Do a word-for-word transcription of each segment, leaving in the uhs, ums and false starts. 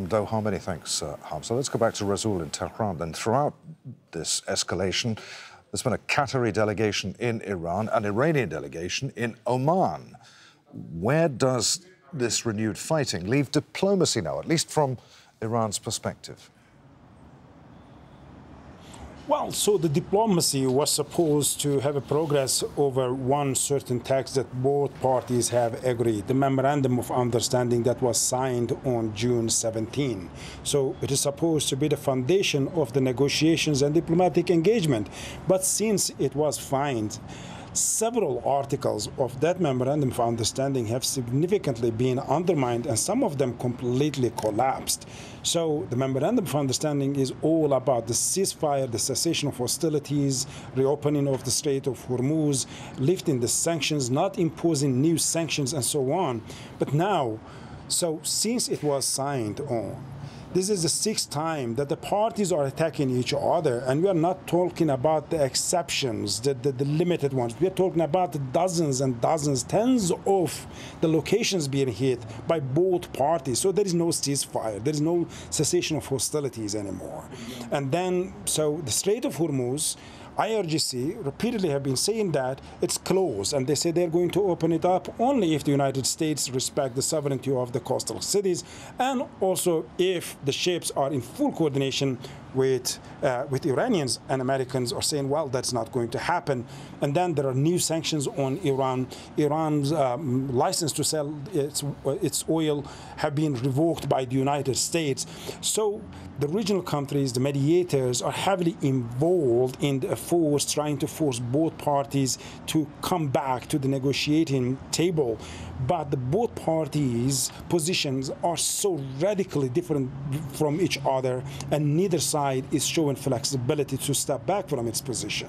from Doha. Many thanks, uh, Hamza. Let's go back to Rasool in Tehran. Then, throughout this escalation, there's been a Qatari delegation in Iran, an Iranian delegation in Oman. Where does this renewed fighting leave diplomacy now, at least from Iran's perspective? Well, so the diplomacy was supposed to have a progress over one certain text that both parties have agreed, the Memorandum of Understanding that was signed on June seventeenth. So it is supposed to be the foundation of the negotiations and diplomatic engagement. But since it was signed, several articles of that Memorandum of Understanding have significantly been undermined, and some of them completely collapsed. So the Memorandum of Understanding is all about the ceasefire, the cessation of hostilities, reopening of the Strait of Hormuz, lifting the sanctions, not imposing new sanctions, and so on. But now, so since it was signed on, this is the sixth time that the parties are attacking each other, and we are not talking about the exceptions, the, the, the limited ones. We are talking about the dozens and dozens, tens of the locations being hit by both parties. So there is no ceasefire. There is no cessation of hostilities anymore. And then, so the Strait of Hormuz, I R G C repeatedly have been saying that it's closed, and they say they're going to open it up only if the United States respect the sovereignty of the coastal cities, and also if the ships are in full coordination with uh, with Iranians. And Americans are saying, well, that's not going to happen. And then there are new sanctions on Iran. Iran's um, license to sell its its oil have been revoked by the United States. So the regional countries, the mediators, are heavily involved in the force trying to force both parties to come back to the negotiating table. But the both parties' positions are so radically different from each other, and neither side is showing flexibility to step back from its position.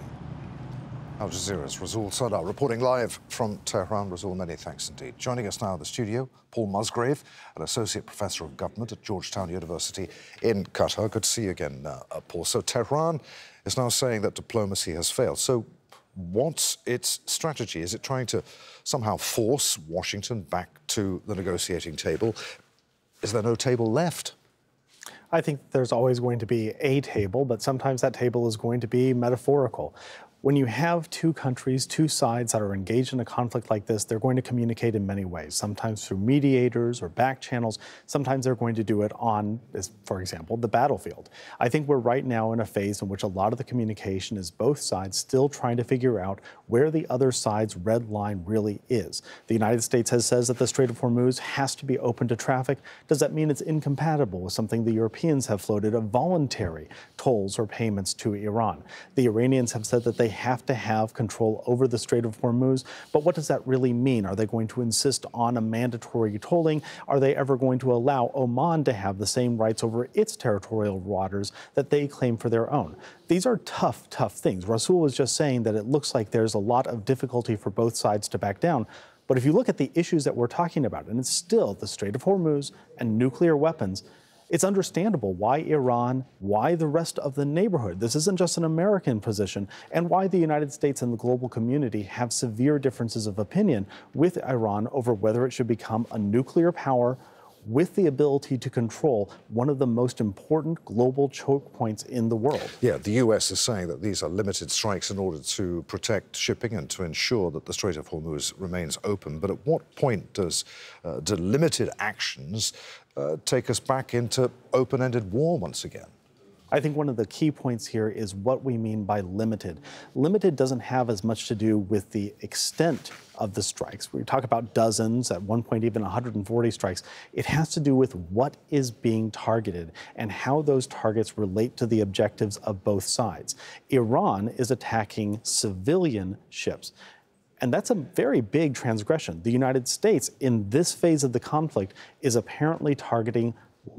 Al Jazeera's Rasool Sadar reporting live from Tehran. Rasool, many thanks indeed. Joining us now in the studio, Paul Musgrave, an Associate Professor of Government at Georgetown University in Qatar. Good to see you again, uh, uh, Paul. So Tehran is now saying that diplomacy has failed. So what's its strategy? Is it trying to somehow force Washington back to the negotiating table? Is there no table left? I think there's always going to be a table, but sometimes that table is going to be metaphorical. When you have two countries, two sides that are engaged in a conflict like this, they're going to communicate in many ways, sometimes through mediators or back channels. Sometimes they're going to do it on, for example, the battlefield. I think we're right now in a phase in which a lot of the communication is both sides still trying to figure out where the other side's red line really is. The United States has says that the Strait of Hormuz has to be open to traffic. Does that mean it's incompatible with something the Europeans have floated of voluntary tolls or payments to Iran? The Iranians have said that they have to have control over the Strait of Hormuz. But what does that really mean? Are they going to insist on a mandatory tolling? Are they ever going to allow Oman to have the same rights over its territorial waters that they claim for their own? These are tough, tough things. Rasool was just saying that it looks like there's a lot of difficulty for both sides to back down. But if you look at the issues that we're talking about, and it's still the Strait of Hormuz and nuclear weapons, it's understandable why Iran, why the rest of the neighborhood, this isn't just an American position, and why the United States and the global community have severe differences of opinion with Iran over whether it should become a nuclear power with the ability to control one of the most important global choke points in the world. Yeah, the U S is saying that these are limited strikes in order to protect shipping and to ensure that the Strait of Hormuz remains open. But at what point does uh, do limited actions uh, take us back into open-ended war once again? I think one of the key points here is what we mean by limited. Limited doesn't have as much to do with the extent of the strikes. We talk about dozens, at one point even one hundred forty strikes. It has to do with what is being targeted and how those targets relate to the objectives of both sides. Iran is attacking civilian ships. And that's a very big transgression. The United States, in this phase of the conflict, is apparently targeting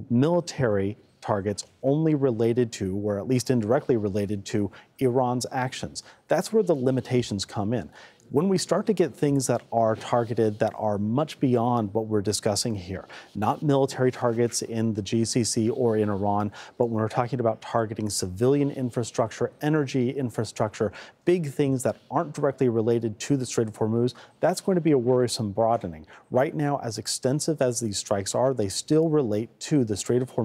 military targets only related to, or at least indirectly related to, Iran's actions. That's where the limitations come in. When we start to get things that are targeted that are much beyond what we're discussing here, not military targets in the G C C or in Iran, but when we're talking about targeting civilian infrastructure, energy infrastructure, big things that aren't directly related to the Strait of Hormuz, that's going to be a worrisome broadening. Right now, as extensive as these strikes are, they still relate to the Strait of Hormuz.